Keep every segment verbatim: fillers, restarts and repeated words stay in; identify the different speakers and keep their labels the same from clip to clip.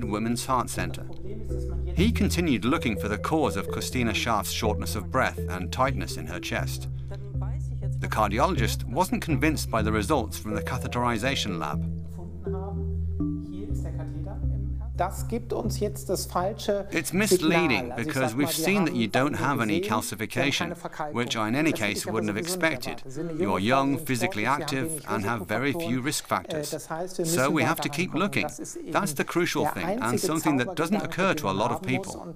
Speaker 1: Women's Heart Center. He continued looking for the cause of Christina Scharf's shortness of breath and tightness in her chest. The cardiologist wasn't convinced by the results from the catheterization lab. It's misleading because we've seen that you don't have any calcification, which I in any case wouldn't have expected. You are young, physically active, and have very few risk factors. So we have to keep looking. That's the crucial thing, and something that doesn't occur to a lot of people.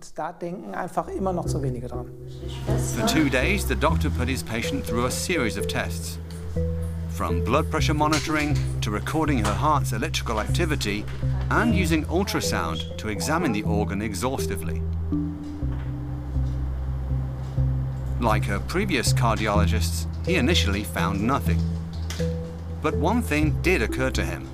Speaker 1: For two days, the doctor put his patient through a series of tests. From blood pressure monitoring to recording her heart's electrical activity and using ultrasound to examine the organ exhaustively. Like her previous cardiologists, he initially found nothing. But one thing did occur to him.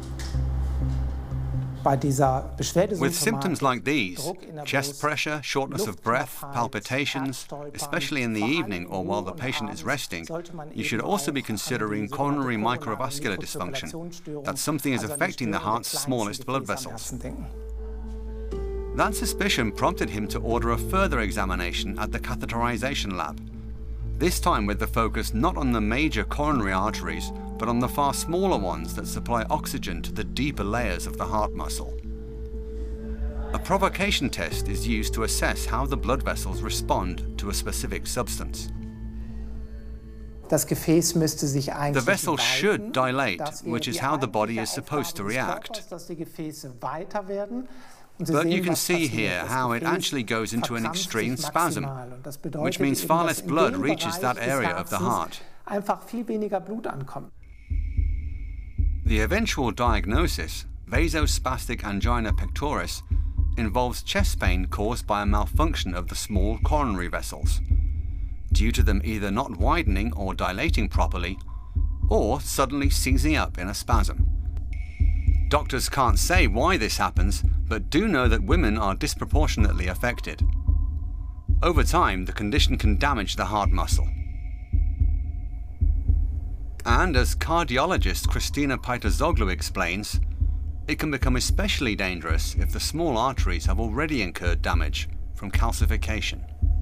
Speaker 1: With symptoms like these, chest pressure, shortness of breath, palpitations, especially in the evening or while the patient is resting, you should also be considering coronary microvascular dysfunction, that something is affecting the heart's smallest blood vessels. That suspicion prompted him to order a further examination at the catheterization lab, this time with the focus not on the major coronary arteries, but on the far smaller ones that supply oxygen to the deeper layers of the heart muscle. A provocation test is used to assess how the blood vessels respond to a specific substance. The vessel should dilate, which is how the body is supposed to react. But you can see here how it actually goes into an extreme spasm, which means far less blood reaches that area of the heart. The eventual diagnosis, vasospastic angina pectoris, involves chest pain caused by a malfunction of the small coronary vessels, due to them either not widening or dilating properly, or suddenly seizing up in a spasm. Doctors can't say why this happens, but do know that women are disproportionately affected. Over time, the condition can damage the heart muscle. And as cardiologist Christina Peiterzoglu explains, it can become especially dangerous if the small arteries have already incurred damage from calcification.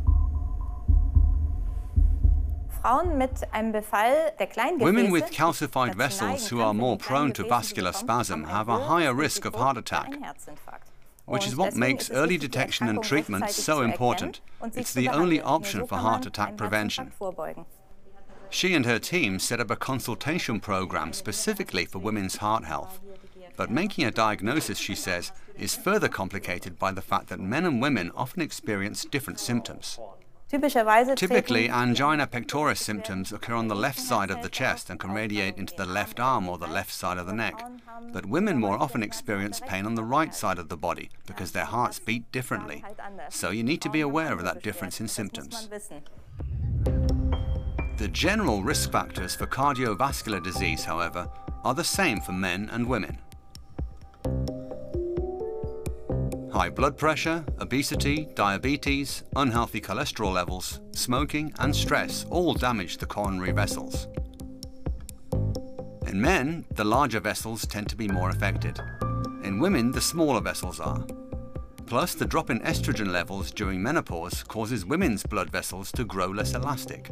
Speaker 1: Women with calcified vessels who are more prone to vascular spasm have a higher risk of heart attack, which is what makes early detection and treatment so important. It's the only option for heart attack prevention. She and her team set up a consultation program specifically for women's heart health. But making a diagnosis, she says, is further complicated by the fact that men and women often experience different symptoms. Typically, angina pectoris symptoms occur on the left side of the chest and can radiate into the left arm or the left side of the neck. But women more often experience pain on the right side of the body because their hearts beat differently. So you need to be aware of that difference in symptoms. The general risk factors for cardiovascular disease, however, are the same for men and women. High blood pressure, obesity, diabetes, unhealthy cholesterol levels, smoking, and stress all damage the coronary vessels. In men, the larger vessels tend to be more affected. In women, the smaller vessels are. Plus, the drop in estrogen levels during menopause causes women's blood vessels to grow less elastic.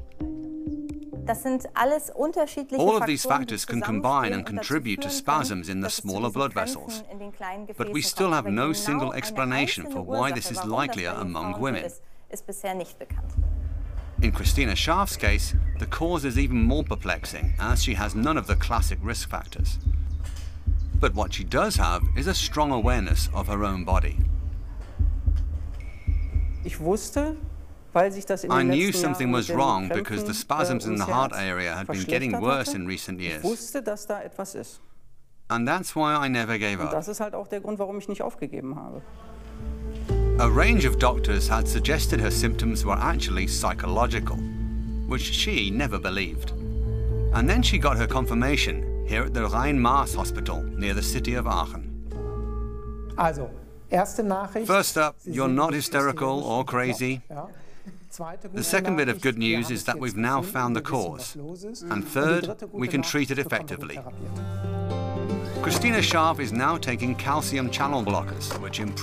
Speaker 1: All of these factors can combine and contribute to spasms in the smaller blood vessels, but we still have no single explanation for why this is likelier among women. In Christina Scharf's case, the cause is even more perplexing, as she has none of the classic risk factors. But what she does have is a strong awareness of her own body. I knew something was wrong because the spasms in the heart area had been getting worse in recent years. And that's why I never gave up. A range of doctors had suggested her symptoms were actually psychological, which she never believed. And then she got her confirmation here at the Rhein-Maas Hospital near the city of Aachen. First up, you're not hysterical or crazy. The second bit of good news is that we've now found the cause. And third, we can treat it effectively. Christina Scharf is now taking calcium channel blockers, which improve